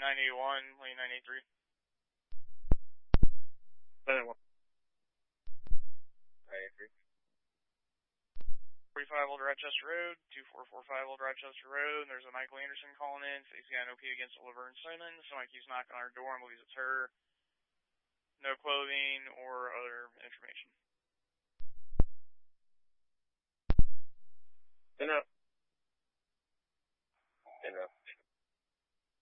981, lane 983. 981. 45 Old Rochester Road, 2445 Old Rochester Road, and there's a Michael Anderson calling in, says he's got an OP against Laverne Simmons, so Mikey's knocking on her door and believes it's her. No clothing or other information.